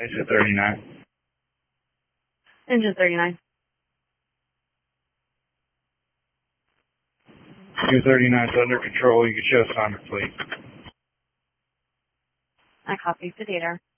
Exit 39. Engine 39. 239 is under control. You can show Sonic, please. I copy the data.